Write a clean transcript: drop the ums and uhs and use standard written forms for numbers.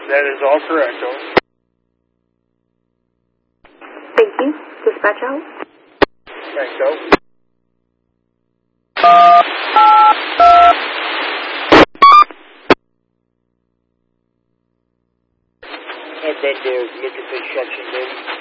That is all correct, over. Thank you. Dispatch out. Thanks, over. And then there's looking for instructions, baby.